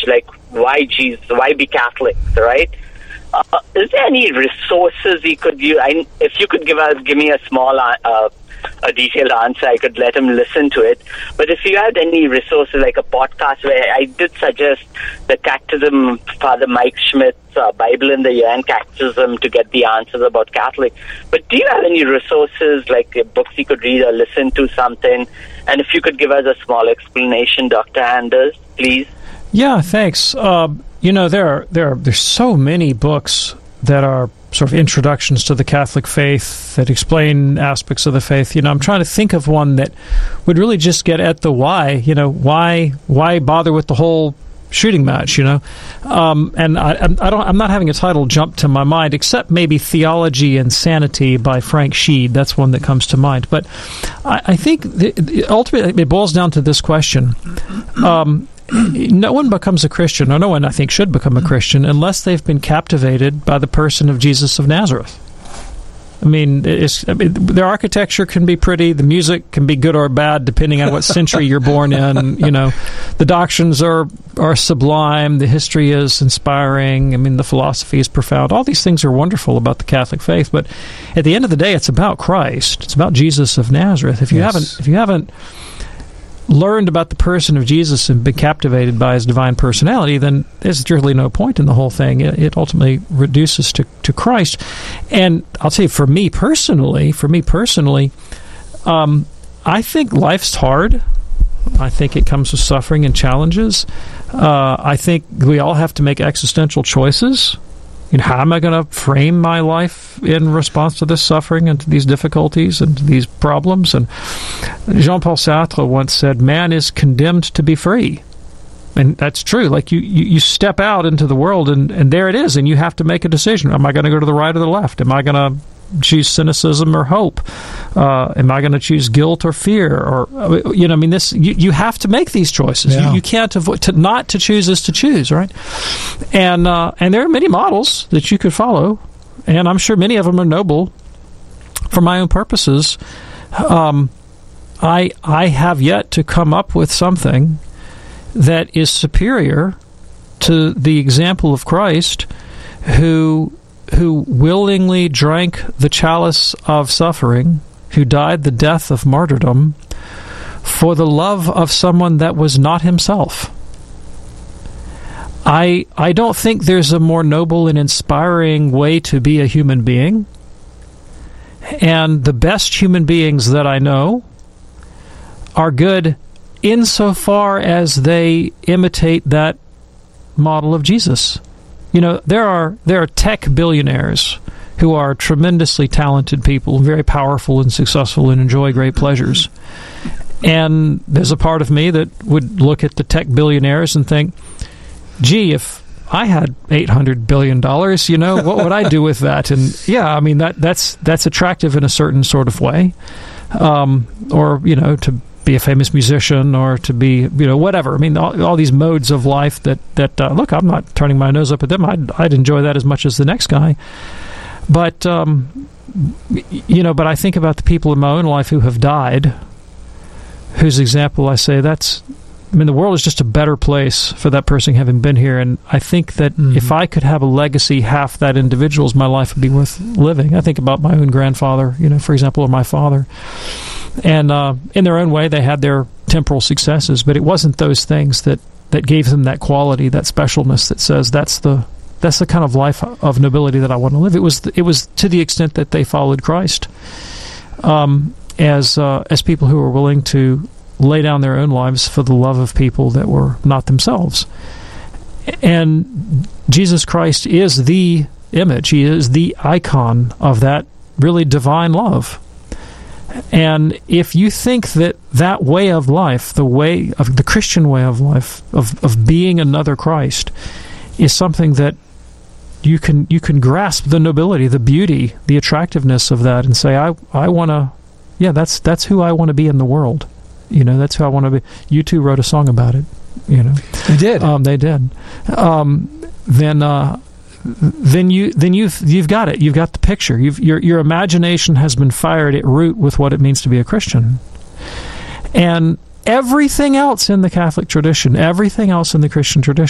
like, why Jesus? Why be Catholic, right? Is there any resources he could use? If you could give me a small, a detailed answer, I could let him listen to it. But if you had any resources, like a podcast, where I did suggest the Catechism, Father Mike Schmidt's Bible in the Year and Catechism, to get the answers about Catholic. But do you have any resources, like books he could read or listen to something? And if you could give us a small explanation, Dr. Anders, please. Yeah, thanks. There's so many books that are sort of introductions to the Catholic faith that explain aspects of the faith. I'm trying to think of one that would really just get at the why. Why bother with the whole shooting match? And I'm not having a title jump to my mind, except maybe Theology and Sanity by Frank Sheed. That's one that comes to mind. But I think ultimately it boils down to this question. No one becomes a Christian, or no one, I think, should become a Christian unless they've been captivated by the person of Jesus of Nazareth. Their architecture can be pretty, the music can be good or bad, depending on what century you're born in. The doctrines are sublime, the history is inspiring. The philosophy is profound. All these things are wonderful about the Catholic faith, but at the end of the day, it's about Christ. It's about Jesus of Nazareth. If you haven't learned about the person of Jesus and been captivated by his divine personality, then there's really no point in the whole thing. It ultimately reduces to Christ. And I'll tell you, for me personally, I think life's hard. I think it comes with suffering and challenges. I think we all have to make existential choices. How am I going to frame my life in response to this suffering and to these difficulties and to these problems? And Jean-Paul Sartre once said, man is condemned to be free. And that's true. Like you step out into the world and there it is, and you have to make a decision. Am I going to go to the right or the left? Am I going to choose cynicism or hope? Am I going to choose guilt or fear? Or you have to make these choices. Yeah. You can't avoid not to choose is to choose, right? And there are many models that you could follow, and I'm sure many of them are noble for my own purposes. I have yet to come up with something that is superior to the example of Christ, who willingly drank the chalice of suffering, who died the death of martyrdom for the love of someone that was not himself. I don't think there's a more noble and inspiring way to be a human being. And the best human beings that I know are good insofar as they imitate that model of Jesus. There are tech billionaires who are tremendously talented people, very powerful and successful and enjoy great pleasures. And there's a part of me that would look at the tech billionaires and think, gee, if I had $800 billion, what would I do with that? And that's attractive in a certain sort of way. Or to be a famous musician, or to be, whatever. All these modes of life that look, I'm not turning my nose up at them. I'd enjoy that as much as the next guy. But, but I think about the people in my own life who have died, whose example I say the world is just a better place for that person having been here. And I think that if I could have a legacy half that individual's, my life would be worth living. I think about my own grandfather, for example, or my father. And in their own way, they had their temporal successes, but it wasn't those things that gave them that quality, that specialness that says that's the kind of life of nobility that I want to live. It was to the extent that they followed Christ as people who were willing to lay down their own lives for the love of people that were not themselves. And Jesus Christ is the image. He is the icon of that really divine love. And if you think that way of life, the way of the Christian way of life, of being another Christ, is something that you can grasp the nobility, the beauty, the attractiveness of that, and say, I want to, that's who I want to be in the world. That's who I want to be. U2 wrote a song about it. They did. They did. Then you've got it. You've got the picture. Your imagination has been fired at root with what it means to be a Christian. And everything else in the Catholic tradition, everything else in the Christian tradition